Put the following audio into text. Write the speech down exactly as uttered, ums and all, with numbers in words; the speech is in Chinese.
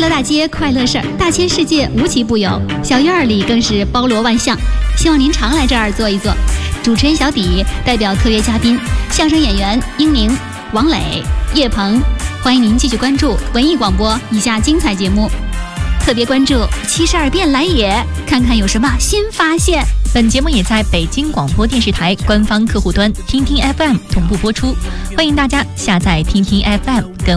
乐大街快乐事儿，大千世界无奇不有，小院儿里更是包罗万象。希望您常来这儿坐一坐。主持人小底代表特约嘉宾相声演员英明、王磊、叶鹏，欢迎您继续关注文艺广播以下精彩节目。特别关注七十二变来也，看看有什么新发现。 本节目也在北京广播电视台官方客户端听听 F M 同步播出，欢迎大家下载听听 F M 跟